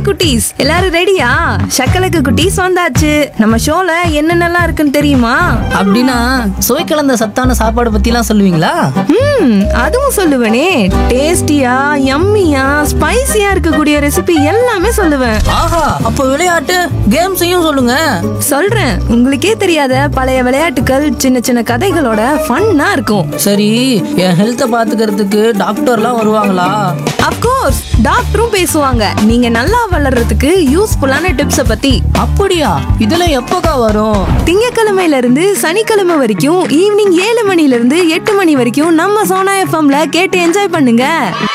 குட்டீஸ் எல்லாரும் ரெடியா? சக்கலக்கு குட்டீஸ் வந்தாச்சு. நம்ம ஷோல என்னென்னலாம் இருக்குன்னு தெரியுமா? அப்படின்னா சுவை கலந்த சத்தான சாப்பாடு பத்திலாம் சொல்லுவீங்களா? அதுவும் சொல்லுவேனே. டேஸ்டியா, யம்மியா, ஸ்பைசியா இருக்கக்கூடிய ரெசிபி எல்லாமே சொல்லுவேன். ஆஹா, அப்போ விளையாட்டு கேம்ஸையும் சொல்லுங்க. சொல்றேன். உங்களுக்கே தெரியாத பழைய விளையாட்டுகள், சின்ன சின்ன கதைகளோட ஃபன்னா இருக்கும். சரி, என் ஹெல்த்தை பாத்துக்கிறதுக்கு டாக்டர்லாம் வருவாங்களா? அப்கோர்ஸ், டாக்டரும் பேசுவாங்க. நீங்க நல்லா வளர்றதுக்கு யூஸ்ஃபுல்லான டிப்ஸை பத்தி. அப்படியா? இதெல்லாம் எப்போக்கா வரும்? திங்கக்கிழமையில இருந்து சனிக்கிழமை வரைக்கும் ஈவினிங் 7 மணில இருந்து 8 மணி வரைக்கும் நம்ம சோனா எஃப்எம்ல கேட்டு என்ஜாய் பண்ணுங்க.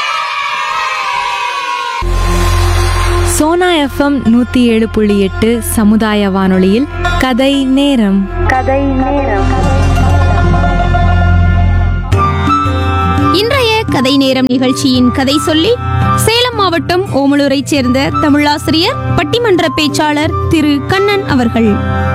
சோனா எஃப்எம் 107.8 சமுதாய வானொலியில் கதை நேரம். இன்றைய கதை நேரம் நிகழ்ச்சியின் கதை சொல்லி சேலம் மாவட்டம் ஓமலூரைச் சேர்ந்த தமிழாசிரியர், பட்டிமன்ற பேச்சாளர் திரு கண்ணன் அவர்கள்.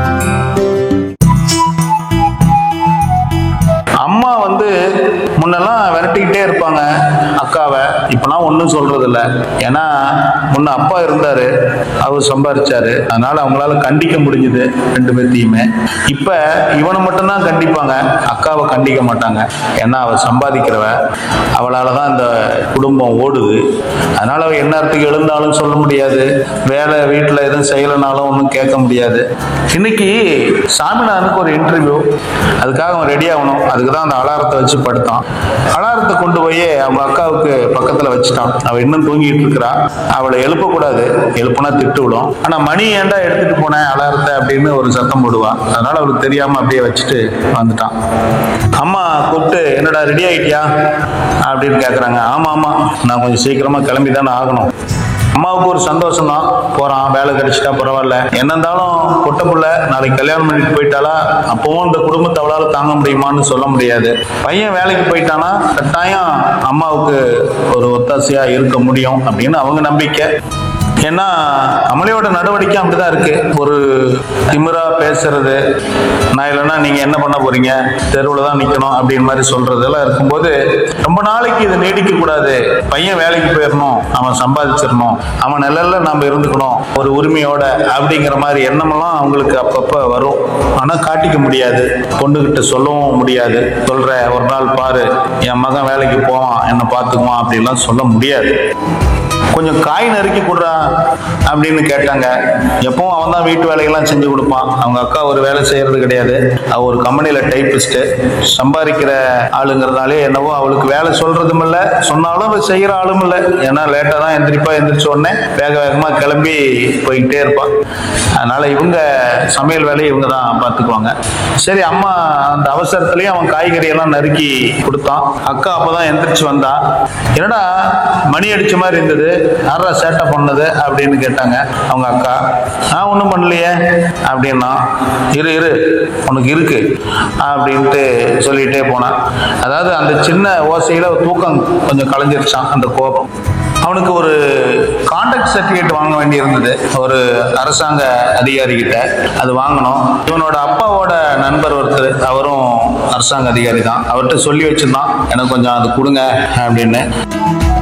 அம்மா முன்னெல்லாம் விரட்டிக்கிட்டே இருப்பாங்க அக்காவை. இப்பெல்லாம் ஒன்றும் சொல்றது இல்லை. ஏன்னா முன்ன அப்பா இருந்தாரு, அவர் சம்பாதிச்சாரு, அதனால அவங்களால கண்டிக்க முடிஞ்சுது ரெண்டு பேர்த்தையுமே. இப்ப இவனை மட்டும்தான் கண்டிப்பாங்க, அக்காவை கண்டிக்க மாட்டாங்க. ஏன்னா அவ சம்பாதிக்கிறவ, அவளால தான் இந்த குடும்பம் ஓடுது. அதனால அவ என்னத்துக்கு எழுந்தாலும் சொல்ல முடியாது, வேலை வீட்டில் எதுவும் செய்யலைனாலும் ஒன்றும் கேட்க முடியாது. இன்னைக்கு சாமிநாதனுக்கு ஒரு இன்டர்வியூ, அதுக்காக அவன் ரெடி ஆகணும். அதுக்கு தான் அந்த அலாரத்தை வச்சு படுத்தான். அலாரத்தை கொண்டு போய் அவங்க அக்காவுக்கு பக்கத்துல வச்சுட்டான். அவ இன்னும் தூங்கிட்டு இருக்கிறா. அவளை எழுப்பக்கூடாது, எழுப்புனா திட்டு விடும். ஆனா மணி ஏண்டா எடுத்துட்டு போனேன் அலாரத்தை அப்படின்னு ஒரு சத்தம் போடுவா. அதனால அவளுக்கு தெரியாம அப்படியே வச்சுட்டு வந்துட்டான். அம்மா கூப்பிட்டு, என்னடா ரெடி ஆயிட்டியா அப்படின்னு கேக்குறாங்க. ஆமா ஆமா, நான் கொஞ்சம் சீக்கிரமா கிளம்பி தானே ஆகணும். அம்மாவுக்கு ஒரு சந்தோஷம் தான், போறான், வேலை கிடைச்சிட்டா பரவாயில்ல. என்ன இருந்தாலும் பொட்ட புள்ள நாளைக்கு கல்யாணம் பண்ணிட்டு போயிட்டாலா, அப்பவும் இந்த குடும்பத்தை அவளால தாங்க முடியுமான்னு சொல்ல முடியாது. பையன் வேலைக்கு போயிட்டானா கட்டாயம் அம்மாவுக்கு ஒரு ஒத்தாசையா இருக்க முடியும் அப்படின்னு அவங்க நம்பிக்கை. ஏன்னா கமலையோட நடவடிக்கை அப்படிதான் இருக்கு. ஒரு திமிரா பேசுறது, நான் இல்லைன்னா நீங்க என்ன பண்ண போறீங்க, தெருவில் தான் நிக்கணும் அப்படின்னு மாதிரி சொல்றதெல்லாம் இருக்கும்போது ரொம்ப நாளைக்கு இது நீடிக்க கூடாது. பையன் வேலைக்கு போயிடணும், அவன் சம்பாதிச்சிடணும், அவன் நிழல்ல நம்ம இருந்துக்கணும் ஒரு உரிமையோட அப்படிங்கிற மாதிரி எண்ணமெல்லாம் அவங்களுக்கு அப்பப்ப வரும். ஆனா காட்டிக்க முடியாது, பொண்ணுகிட்ட சொல்லவும் முடியாது. சொல்ற ஒரு நாள் பாரு, என் மகன் வேலைக்கு போவான், என்ன பார்த்துக்குவான் அப்படின்லாம் சொல்ல முடியாது. கொஞ்சம் காய் நறுக்கி கொடுறா அப்படின்னு கேட்டாங்க. எப்பவும் அவன் தான் வீட்டு வேலையெல்லாம் செஞ்சு கொடுப்பான். அவங்க அக்கா ஒரு வேலை செய்யறது கிடையாது. அவ ஒரு கம்பெனியில டைப்பிஸ்ட், சம்பாதிக்கிற ஆளுங்கிறதுனாலே என்னவோ அவளுக்கு வேலை சொல்றதும் இல்லை, சொன்னாலும் அவள் செய்யற ஆளும் இல்லை. ஏன்னா லேட்டா தான் எந்திரிச்ச உடனே வேக வேகமா கிளம்பி போய்கிட்டே இருப்பான். அதனால இவங்க சமையல் வேலையை இவங்க தான் பார்த்துக்குவாங்க. சரி, அம்மா அந்த அவசரத்துலயும் அவன் காய்கறி எல்லாம் நறுக்கி கொடுத்தான். அக்கா அப்பதான் எந்திரிச்சு வந்தா. என்னடா மணி அடிச்ச மாதிரி இருந்தது, யாரா சேட்டை பண்ணது அப்படின்னு கேட்டாங்க அவங்க அக்கா. நான் ஒன்றும் பண்ணலையே அப்படின்னா. இரு உனக்கு இருக்கு அப்படின்ட்டு சொல்லிட்டே போனான். அதாவது அந்த சின்ன ஓசையில தூக்கம் கொஞ்சம் கலைஞ்சிருச்சான் அந்த கோபம். அவனுக்கு ஒரு கான்ட்ராக்ட் சர்டிஃபிகேட் வாங்க வேண்டி இருந்தது ஒரு அரசாங்க அதிகாரி கிட்ட. அது வாங்கணும். இவனோட அப்பாவோட நண்பர் ஒருத்தர், அவரும் அரசாங்க அதிகாரி தான், அவர்கிட்ட சொல்லி வச்சிருந்தான், எனக்கு கொஞ்சம் அது கொடுங்க அப்படின்னு.